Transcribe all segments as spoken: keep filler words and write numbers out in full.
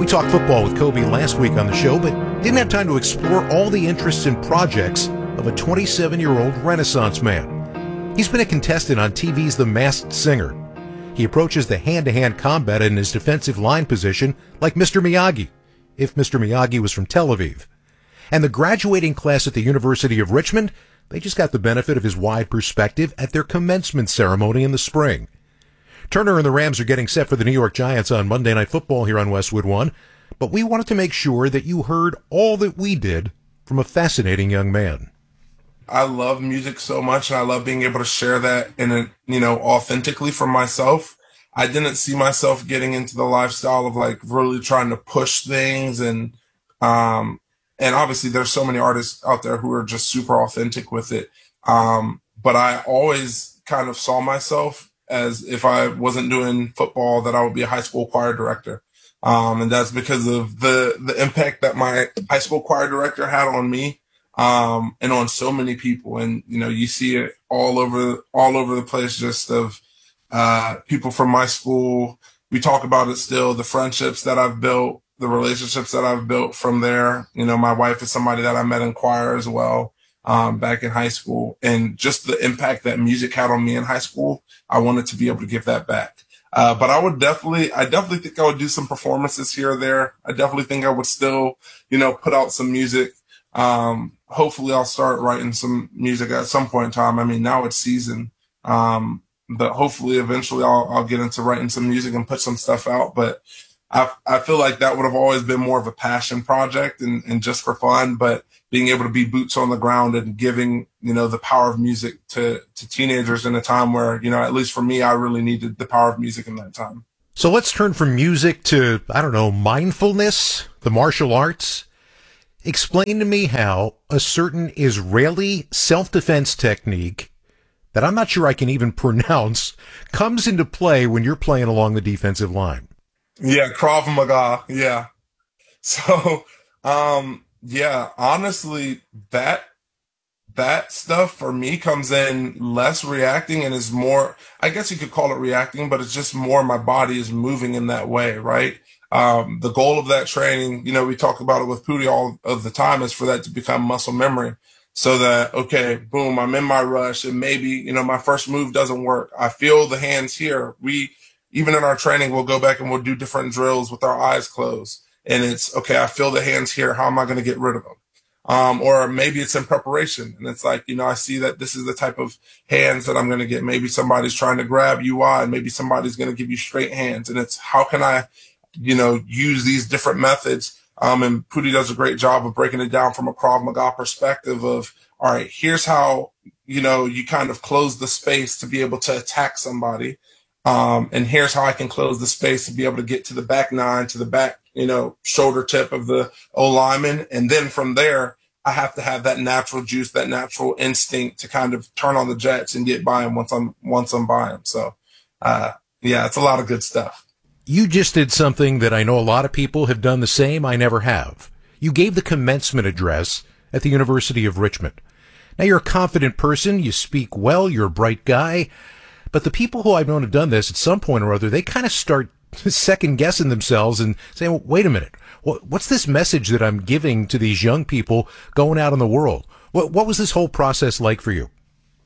We talked football with Kobe last week on the show, but didn't have time to explore all the interests and projects of a twenty-seven-year-old Renaissance man. He's been a contestant on T V's The Masked Singer. He approaches the hand-to-hand combat in his defensive line position like Mister Miyagi, if Mister Miyagi was from Tel Aviv. And the graduating class at the University of Richmond, they just got the benefit of his wide perspective at their commencement ceremony in the spring. Turner and the Rams are getting set for the New York Giants on Monday Night Football here on Westwood One, but we wanted to make sure that you heard all that we did from a fascinating young man. I love music so much, and I love being able to share that in a, you know, authentically for myself. I didn't see myself getting into the lifestyle of like really trying to push things, and um, and obviously there's so many artists out there who are just super authentic with it. Um, but I always kind of saw myself as if I wasn't doing football, that I would be a high school choir director. Um, and that's because of the, the impact that my high school choir director had on me, um, and on so many people. And, you know, you see it all over, all over the place, just of, uh, people from my school. We talk about it still, the friendships that I've built, the relationships that I've built from there. You know, my wife is somebody that I met in choir as well. Um, back in high school, and just the impact that music had on me in high school, I wanted to be able to give that back. Uh, but I would definitely, I definitely think I would do some performances here or there. I definitely think I would still, you know, put out some music. Um, hopefully I'll start writing some music at some point in time. I mean, now it's season. Um, but hopefully eventually I'll, I'll get into writing some music and put some stuff out. But I, I feel like that would have always been more of a passion project and, and just for fun, but being able to be boots on the ground and giving, you know, the power of music to, to teenagers in a time where, you know, at least for me, I really needed the power of music in that time. So let's turn from music to, I don't know, mindfulness, the martial arts. Explain to me how a certain Israeli self-defense technique that I'm not sure I can even pronounce comes into play when you're playing along the defensive line. Yeah, Krav Maga. Yeah. So, um, yeah, honestly, that that stuff for me comes in less reacting and is more, I guess you could call it reacting, but it's just more my body is moving in that way, right? Um, the goal of that training, you know, we talk about it with Pootie all of the time, is for that to become muscle memory. So that, okay, boom, I'm in my rush, and maybe, you know, my first move doesn't work. I feel the hands here. We, even in our training, we'll go back and we'll do different drills with our eyes closed. And it's, okay, I feel the hands here. How am I going to get rid of them? Um, or maybe it's in preparation. And it's like, you know, I see that this is the type of hands that I'm going to get. Maybe somebody's trying to grab you wide. Maybe somebody's going to give you straight hands. And it's, how can I, you know, use these different methods? Um, and Pootie does a great job of breaking it down from a Krav Maga perspective of, all right, here's how, you know, you kind of close the space to be able to attack somebody. Um, and here's how I can close the space to be able to get to the back nine, to the back, you know, shoulder tip of the O lineman. And then from there, I have to have that natural juice, that natural instinct to kind of turn on the jets and get by him once I'm, once I'm by him. So, uh, yeah, it's a lot of good stuff. You just did something that I know a lot of people have done the same. I never have. You gave the commencement address at the University of Richmond. Now, you're a confident person. You speak well. You're a bright guy. But the people who I've known have done this at some point or other, they kind of start second guessing themselves and saying, well, wait a minute, what, what's this message that I'm giving to these young people going out in the world? What, what was this whole process like for you?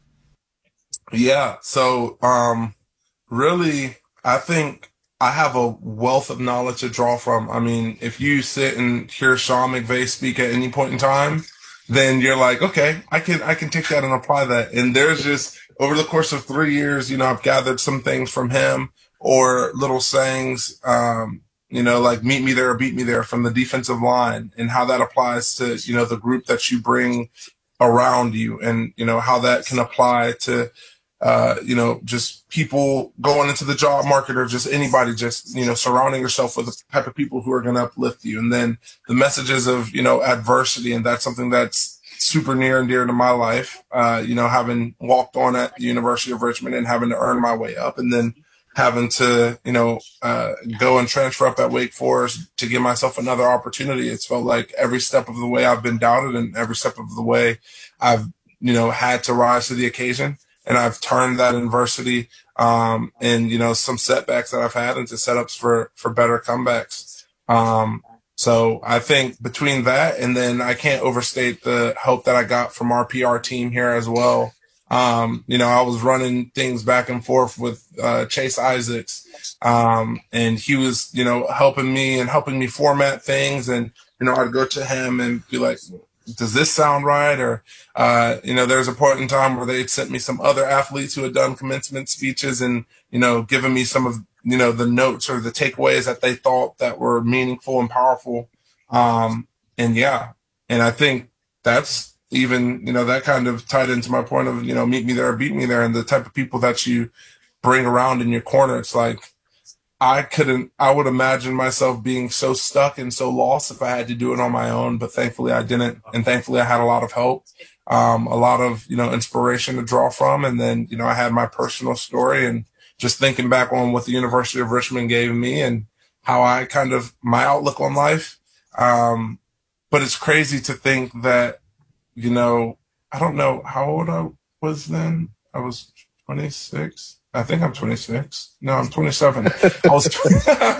Yeah. So, um, really, I think I have a wealth of knowledge to draw from. I mean, if you sit and hear Sean McVay speak at any point in time, then you're like, okay, I can, I can take that and apply that. And there's just, over the course of three years, you know, I've gathered some things from him, or little sayings, um, you know, like meet me there or beat me there from the defensive line, and how that applies to, you know, the group that you bring around you, and, you know, how that can apply to, uh, you know, just people going into the job market, or just anybody, just, you know, surrounding yourself with the type of people who are going to uplift you. And then the messages of, you know, adversity. And that's something that's super near and dear to my life, uh, you know, having walked on at the University of Richmond and having to earn my way up, and then having to, you know, uh, go and transfer up at Wake Forest to give myself another opportunity. It's felt like every step of the way I've been doubted, and every step of the way I've, you know, had to rise to the occasion. And I've turned that adversity, um, and, you know, some setbacks that I've had into setups for, for better comebacks. Um, so I think between that and then I can't overstate the help that I got from our P R team here as well. Um, you know, I was running things back and forth with uh, Chase Isaacs, um, and he was, you know, helping me and helping me format things. And, you know, I'd go to him and be like, does this sound right? Or, uh, you know, there's a point in time where they'd sent me some other athletes who had done commencement speeches and, you know, given me some of, you know, the notes or the takeaways that they thought that were meaningful and powerful. Um, and yeah, and I think that's, even, you know, that kind of tied into my point of, you know, meet me there, beat me there, and the type of people that you bring around in your corner. It's like, I couldn't, I would imagine myself being so stuck and so lost if I had to do it on my own, but thankfully I didn't. And thankfully I had a lot of help, um, a lot of, you know, inspiration to draw from. And then, you know, I had my personal story and just thinking back on what the University of Richmond gave me and how I kind of, my outlook on life. Um, but it's crazy to think that, you know, I don't know how old I was then. I was twenty-six. I think I'm twenty-six. No, I'm twenty-seven. I was twenty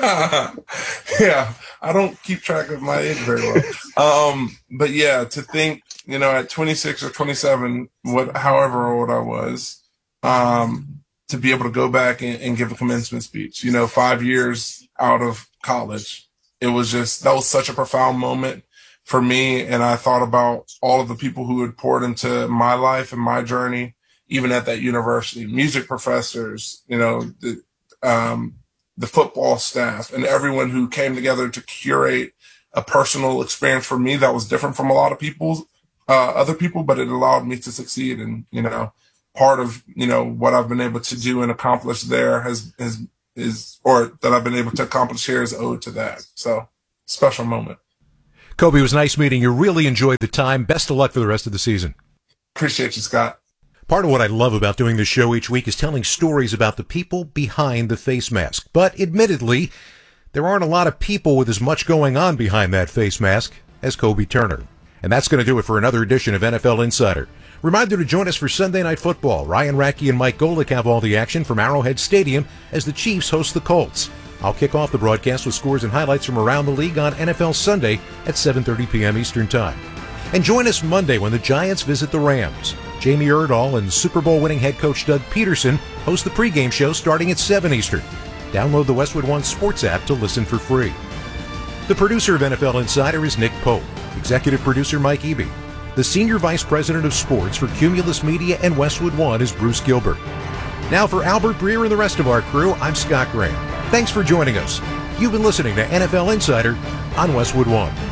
yeah, I don't keep track of my age very well. Um, but yeah, to think, you know, at twenty-six or twenty-seven, what, however old I was, um, to be able to go back and, and give a commencement speech, you know, five years out of college, it was just, that was such a profound moment for me. And I thought about all of the people who had poured into my life and my journey, even at that university, music professors, you know, the, um, the football staff and everyone who came together to curate a personal experience for me that was different from a lot of people's, uh, other people, but it allowed me to succeed. And, you know, part of, you know, what I've been able to do and accomplish there has, has, is, or that I've been able to accomplish here is owed to that. So special moment. Kobe, it was nice meeting you. Really enjoyed the time. Best of luck for the rest of the season. Appreciate you, Scott. Part of what I love about doing this show each week is telling stories about the people behind the face mask. But admittedly, there aren't a lot of people with as much going on behind that face mask as Kobe Turner. And that's going to do it for another edition of N F L Insider. Reminder to join us for Sunday Night Football. Ryan Racky and Mike Golick have all the action from Arrowhead Stadium as the Chiefs host the Colts. I'll kick off the broadcast with scores and highlights from around the league on N F L Sunday at seven thirty p.m. Eastern Time. And join us Monday when the Giants visit the Rams. Jamie Erdahl and Super Bowl winning head coach Doug Peterson host the pregame show starting at seven Eastern. Download the Westwood One Sports app to listen for free. The producer of N F L Insider is Nick Pope. Executive producer Mike Eby. The Senior Vice President of Sports for Cumulus Media and Westwood One is Bruce Gilbert. Now for Albert Breer and the rest of our crew, I'm Scott Graham. Thanks for joining us. You've been listening to N F L Insider on Westwood One.